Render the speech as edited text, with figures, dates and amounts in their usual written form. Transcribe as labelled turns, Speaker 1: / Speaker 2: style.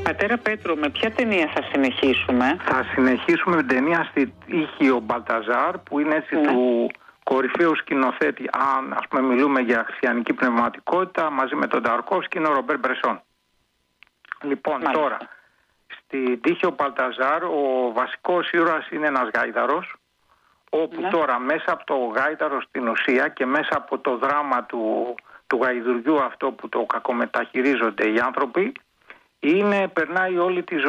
Speaker 1: Πατέρα Πέτρο, με ποια ταινία θα συνεχίσουμε?
Speaker 2: Θα συνεχίσουμε με την ταινία στη τύχη ο Μπαλταζάρ, που είναι έτσι του κορυφαίου σκηνοθέτη, αν ας πούμε μιλούμε για χριστιανική πνευματικότητα, μαζί με τον Ταρκόφσκι, είναι ο Ρομπέρ Μπρεσόν. Λοιπόν, τώρα, στη τύχη ο Μπαλταζάρ, ο βασικός ήρωας είναι ένας γάιδαρος, όπου τώρα μέσα από το γάιδαρο στην ουσία και μέσα από το δράμα του γαϊδουριού αυτό που το κακομεταχειρίζονται οι άνθρωποι, περνάει όλη τη ζωή.